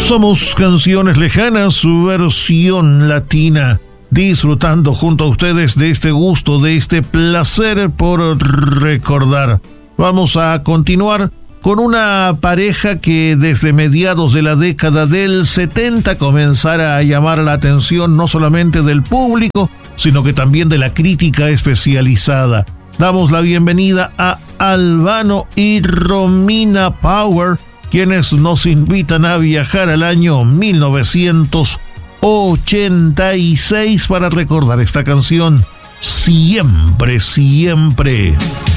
Somos Canciones Lejanas, su versión latina, disfrutando junto a ustedes de este gusto, de este placer por recordar. Vamos a continuar con una pareja que desde mediados de la década del 70 comenzara a llamar la atención no solamente del público, sino que también de la crítica especializada. Damos la bienvenida a Albano y Romina Power, quienes nos invitan a viajar al año 1986 para recordar esta canción, Siempre, Siempre.